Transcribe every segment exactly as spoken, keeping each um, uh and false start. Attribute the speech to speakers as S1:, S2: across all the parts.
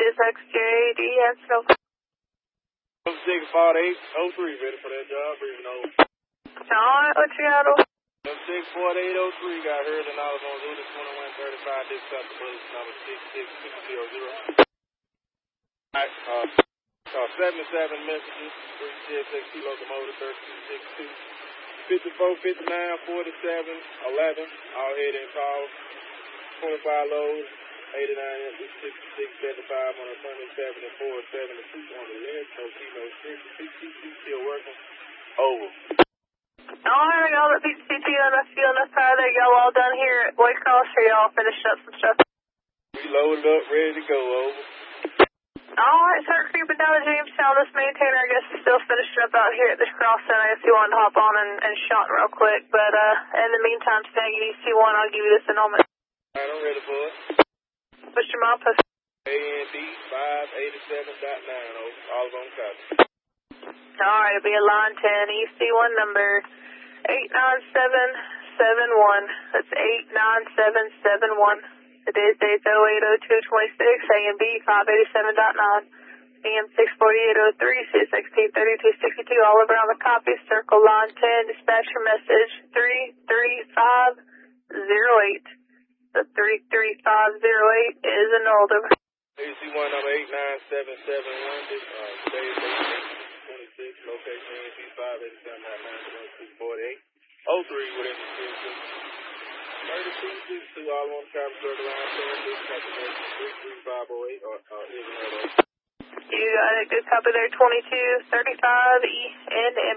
S1: six X J D, yes, no.
S2: six forty-eight oh three, ready for that job, breathing over.
S1: Alright, what you got?
S2: six forty-eight oh three got heard in Olive on Luda twenty-one thirty-five, dispatch bus number six six six zero zero. Alright, uh, uh, seventy-seven messages, three C S X T locomotive, thirty-two sixty-two, fifty-four fifty-nine forty-seven eleven, all head and calls, twenty-five loads, eighty-nine empty, sixty-six seventy-five on the twenty-seven and four seventy-two on the list, no T, no six, P C C still working, over.
S1: Alright, y'all at P C T on the field on the side there, y'all all done here at Waycross, or y'all finished up some stuff?
S2: We loaded up, ready to go, over.
S1: Alright, start creeping down to Jamestown. This maintainer, I guess, is still finished up out here at this crossing. I guess you wanted to hop on and, and shot real quick, but uh, in the meantime, stay at E C one, I'll give you this annulment.
S2: Alright, I'm ready for it.
S1: What's your mom post?
S2: A N D five eighty-seven point nine, over, all on copy.
S1: Alright, it'll be a line ten, E C one number eight nine seven seven one. That's eight nine seven seven one. Today's date's oh eight oh two twenty-six, A M B five eighty-seven point nine, A M six forty-eight oh three, C S X T thirty-two sixty-two, all over on the copy, circle line ten, dispatch your message three three five zero eight. The three three five zero eight is annulled.
S2: A C one number eight nine seven seven one, this uh, today's date twenty-six, location A M B five eighty-seven point nine, two forty-eight oh three within the city. thirty-two sixty-two, all on copy, circle line ten, dispatch your message three three five oh eight, or uh, is another.
S1: You got it, good copy there, twenty-two thirty-five E and M.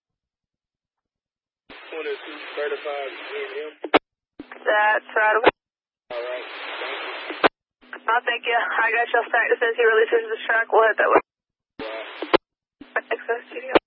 S2: twenty-two thirty-five E and M.
S1: That's right.
S2: All right, thank you.
S1: I thank you. I got y'all stacked as soon as he releases the track. We'll head that way.
S2: Wow.
S1: Access studio.